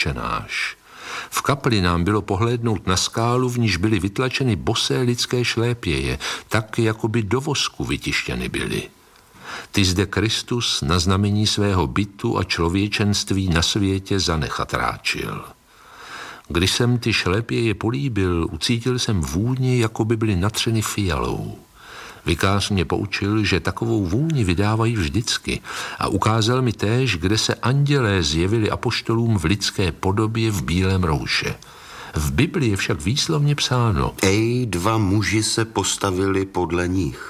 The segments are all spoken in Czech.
scénář. V kapli nám bylo pohlédnout na skálu, v níž byly vytlačeny bosé lidské šlépěje, tak jako by do vosku vytištěny byly. Ty zde Kristus na znamení svého bytu a člověčenství na světě zanechat ráčil. Když jsem ty šlépěje políbil, ucítil jsem vůni, jako by byly natřeny fialou. Vikář mě poučil, že takovou vůni vydávají vždycky a ukázal mi též, kde se andělé zjevili apoštolům v lidské podobě v bílém rouše. V Biblii je však výslovně psáno: dva muži se postavili podle nich.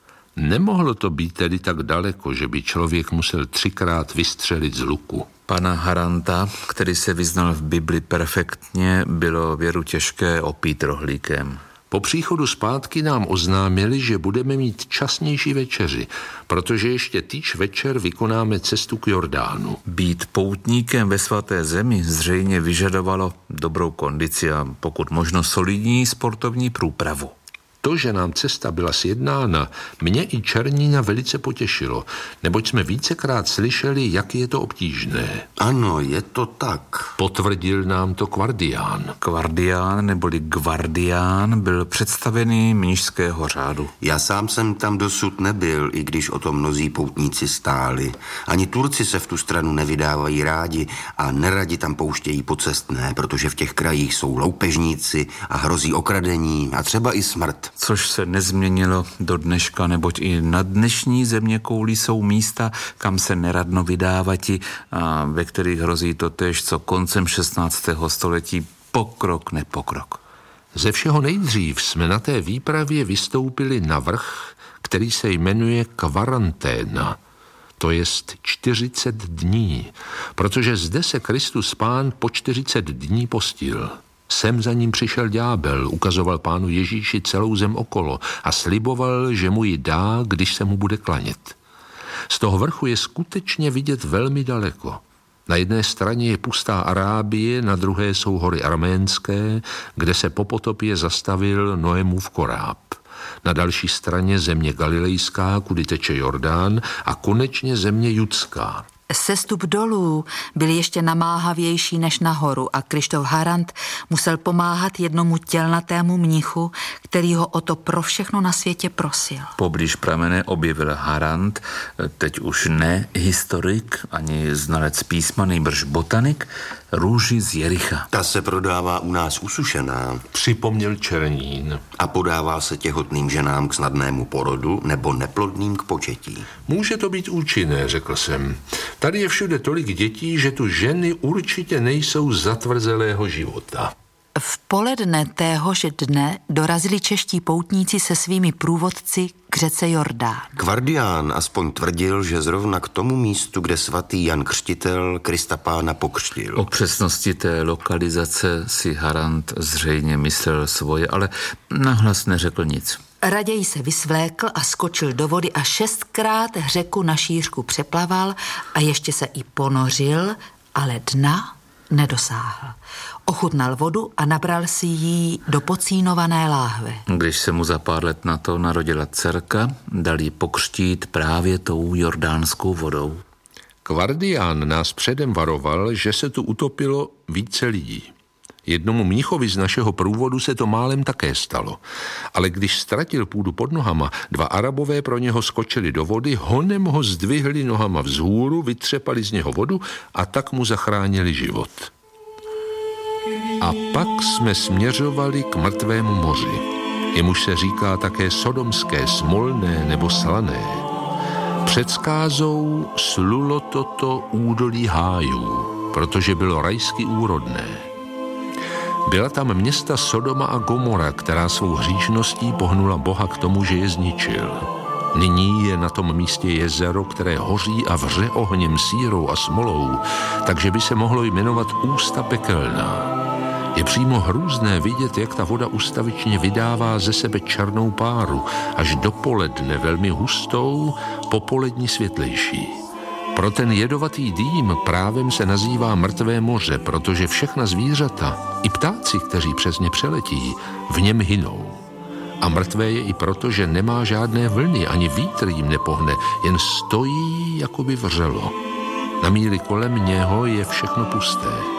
Nemohlo to být tedy tak daleko, že by člověk musel 3krát vystřelit z luku. Pana Haranta, který se vyznal v Bibli perfektně, bylo věru těžké opít rohlíkem. Po příchodu zpátky nám oznámili, že budeme mít časnější večeři, protože ještě týž večer vykonáme cestu k Jordánu. Být poutníkem ve svaté zemi zřejmě vyžadovalo dobrou kondici a pokud možno solidní sportovní průpravu. To, že nám cesta byla sjednána, mě i Černína velice potěšilo, neboť jsme vícekrát slyšeli, jak je to obtížné. Ano, je to tak. Potvrdil nám to Kvardián. Kvardián neboli Gvardián byl představený mnišského řádu. Já sám jsem tam dosud nebyl, i když o to mnozí poutníci stáli. Ani Turci se v tu stranu nevydávají rádi a neradi tam pouštějí pocestné, protože v těch krajích jsou loupežníci a hrozí okradení a třeba i smrt. Což se nezměnilo do dneška, neboť i na dnešní zeměkouli jsou místa, kam se neradno vydávati a ve kterých hrozí totéž, co koncem 16. století, pokrok nepokrok. Ze všeho nejdřív jsme na té výpravě vystoupili na vrch, který se jmenuje Kvaranténa, to jest 40 dní, protože zde se Kristus Pán po 40 dní postil. Sem za ním přišel ďábel, ukazoval Pánu Ježíši celou zem okolo a sliboval, že mu ji dá, když se mu bude klanět. Z toho vrchu je skutečně vidět velmi daleko. Na jedné straně je pustá Arábie, na druhé jsou hory arménské, kde se po potopě zastavil Noémův koráb. Na další straně země galilejská, kudy teče Jordán, a konečně země judská. Sestup dolů byl ještě namáhavější než nahoru a Krištof Harant musel pomáhat jednomu tělnatému mnichu, který ho o to pro všechno na světě prosil. Poblíž pramene objevil Harant, teď už ne historik, ani znalec písma, nejbrž botanik, růži z Jericha. Ta se prodává u nás usušená, připomněl Černín. A podává se těhotným ženám k snadnému porodu nebo neplodným k početí. Může to být účinné, řekl jsem. Tady je všude tolik dětí, že tu ženy určitě nejsou zatvrzelého života. V poledne téhož dne dorazili čeští poutníci se svými průvodci k řece Jordán. Kvardián aspoň tvrdil, že zrovna k tomu místu, kde svatý Jan Křtitel Krista Pána pokřtil. O přesnosti té lokalizace si Harant zřejmě myslel svoje, ale nahlas neřekl nic. Raději se vysvlékl a skočil do vody a 6krát řeku na šířku přeplaval a ještě se i ponořil, ale dna nedosáhl. Ochutnal vodu a nabral si ji do pocínované láhve. Když se mu za pár let na to narodila dcerka, dal ji pokřtít právě tou jordánskou vodou. Kvardián nás předem varoval, že se tu utopilo více lidí. Jednomu mnichovi z našeho průvodu se to málem také stalo. Ale když ztratil půdu pod nohama, 2 Arabové pro něho skočili do vody, honem ho zdvihli nohama vzhůru, vytřepali z něho vodu a tak mu zachránili život. A pak jsme směřovali k mrtvému moři. Jemuž se říká také sodomské, smolné nebo slané. Před skázou slulo toto údolí hájů, protože bylo rajsky úrodné. Byla tam města Sodoma a Gomora, která svou hříšností pohnula Boha k tomu, že je zničil. Nyní je na tom místě jezero, které hoří a vře ohněm, sírou a smolou, takže by se mohlo jmenovat Ústa pekelná. Je přímo hrůzné vidět, jak ta voda ustavičně vydává ze sebe černou páru, až dopoledne velmi hustou, popolední světlejší. Pro ten jedovatý dým právem se nazývá mrtvé moře, protože všechna zvířata, i ptáci, kteří přes ně přeletí, v něm hynou. A mrtvé je i proto, že nemá žádné vlny, ani vítr jim nepohne, jen stojí, jako by vřelo. Na míli kolem něho je všechno pusté. I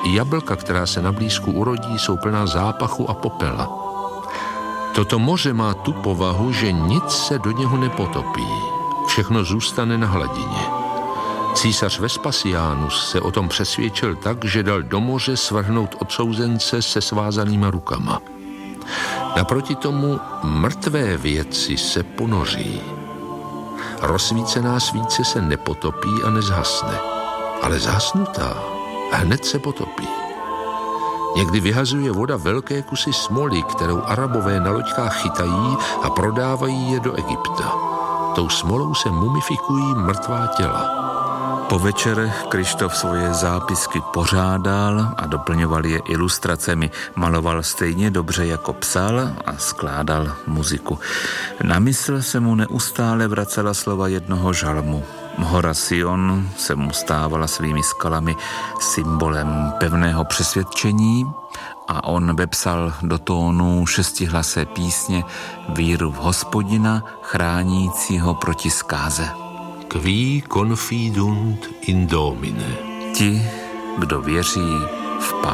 I jablka, která se na blízku urodí, jsou plná zápachu a popela. Toto moře má tu povahu, že nic se do něho nepotopí. Všechno zůstane na hladině. Císař Vespasianus se o tom přesvědčil tak, že dal do moře svrhnout odsouzence se svázanýma rukama. Naproti tomu mrtvé věci se ponoří. Rozsvícená svíce se nepotopí a nezhasne, ale zhasnutá hned se potopí. Někdy vyhazuje voda velké kusy smoly, kterou Arabové na loďkách chytají a prodávají je do Egypta. Tou smolou se mumifikují mrtvá těla. Po večerech Kryštof svoje zápisky pořádal a doplňoval je ilustracemi. Maloval stejně dobře, jako psal a skládal muziku. Na mysl se mu neustále vracela slova jednoho žalmu. Hora Sion se mu stávala svými skalami symbolem pevného přesvědčení a on vepsal do tónu šestihlasé písně víru v Hospodina, chránícího proti zkáze. Qui confidunt in Domine. Ti, kdo věří v Pána.